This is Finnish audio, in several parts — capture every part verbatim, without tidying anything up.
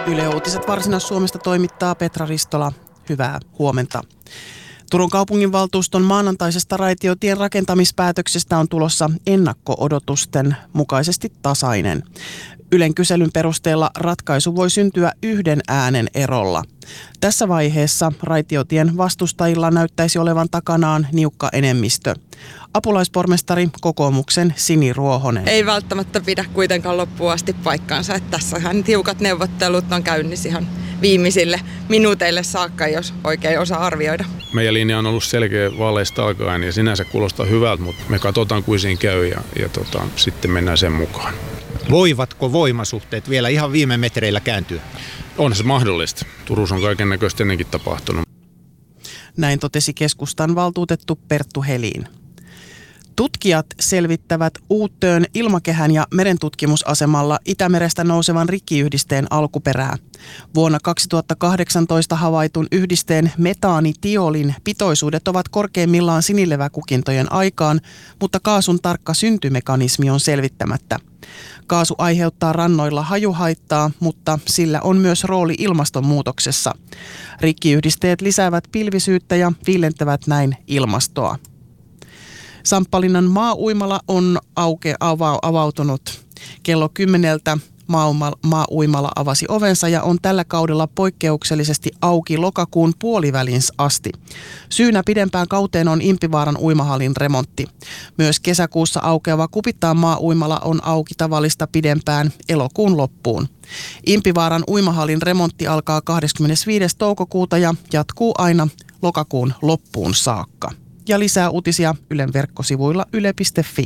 Yle Uutiset Varsinais-Suomesta toimittaa Petra Ristola. Hyvää huomenta. Turun kaupunginvaltuuston maanantaisesta raitiotien rakentamispäätöksestä on tulossa ennakko-odotusten mukaisesti tasainen. Ylen kyselyn perusteella ratkaisu voi syntyä yhden äänen erolla. Tässä vaiheessa raitiotien vastustajilla näyttäisi olevan takanaan niukka enemmistö. Apulaispormestari kokoomuksen Sini Ruohonen. Ei välttämättä pidä kuitenkaan loppuun asti paikkaansa. Että tässähän tiukat neuvottelut on käynnissä ihan viimeisille minuuteille saakka, jos oikein osaa arvioida. Meidän linja on ollut selkeä vaaleista alkaen ja sinänsä kuulostaa hyvältä, mutta me katsotaan kuin siinä käy ja, ja tota, sitten mennään sen mukaan. Voivatko voimasuhteet vielä ihan viime metreillä kääntyä? On se mahdollista. Turussa on kaiken näköistä ennenkin tapahtunut. Näin totesi keskustan valtuutettu Perttu Helin. Tutkijat selvittävät Uuttöön ilmakehän ja merentutkimusasemalla Itämerestä nousevan rikkiyhdisteen alkuperää. Vuonna kaksituhattakahdeksantoista havaitun yhdisteen metaanitiolin pitoisuudet ovat korkeimmillaan sinileväkukintojen aikaan, mutta kaasun tarkka syntymekanismi on selvittämättä. Kaasu aiheuttaa rannoilla hajuhaittaa, mutta sillä on myös rooli ilmastonmuutoksessa. Rikkiyhdisteet lisäävät pilvisyyttä ja viilentävät näin ilmastoa. Samppalinnan maa-uimala on auke, ava, avautunut. Kello kymmeneltä maa-uimala avasi ovensa ja on tällä kaudella poikkeuksellisesti auki lokakuun puolivälins asti. Syynä pidempään kauteen on Impivaaran uimahallin remontti. Myös kesäkuussa aukeava Kupittaan maa-uimala on auki tavallista pidempään elokuun loppuun. Impivaaran uimahallin remontti alkaa kahdeskymmenesviides toukokuuta ja jatkuu aina lokakuun loppuun saakka. Ja lisää uutisia Ylen verkkosivuilla yle piste fi.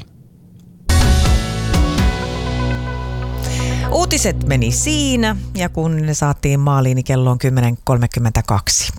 Uutiset meni siinä ja kun ne saatiin maaliin, niin kello on kymmenen kolmekymmentäkaksi.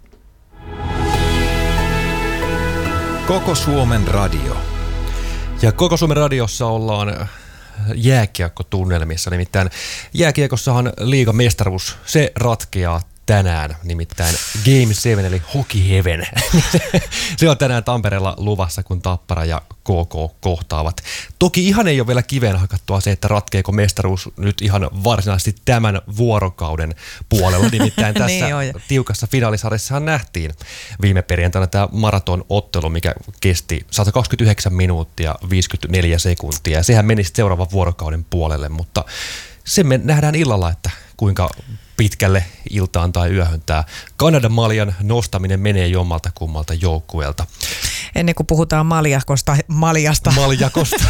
Koko Suomen radio. Ja Koko Suomen radiossa ollaan jääkiekkotunnelmissa. Nimittäin jääkiekossahan liigan mestaruus, se ratkeaa tänään, nimittäin Game seven eli Hockey Heaven. Se on tänään Tampereella luvassa, kun Tappara ja K K kohtaavat. Toki ihan ei ole vielä kiveen hakattua se, että ratkeeko mestaruus nyt ihan varsinaisesti tämän vuorokauden puolella. Nimittäin tässä niin tiukassa finaalisarjassahan nähtiin viime perjantaina tämä maratonottelu, mikä kesti sata kaksikymmentäyhdeksän minuuttia viisikymmentäneljä sekuntia. Ja sehän meni sitten seuraavan vuorokauden puolelle, mutta sen me nähdään illalla, että kuinka pitkälle iltaan tai yöhön tämä Kanadan maljan nostaminen menee jommalta kummalta joukkueelta. Ennen kuin puhutaan maljakosta, maljasta. Maljakosta.